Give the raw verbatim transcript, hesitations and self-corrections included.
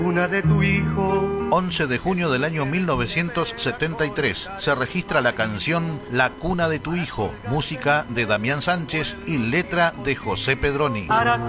Cuna de tu hijo. once de junio del año mil novecientos setenta y tres se registra la canción La cuna de tu hijo, música de Damián Sánchez y letra de José Pedroni.